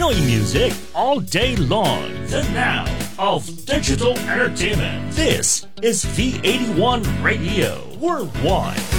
Playing music all day long. The now of digital entertainment. This is V81 Radio Worldwide.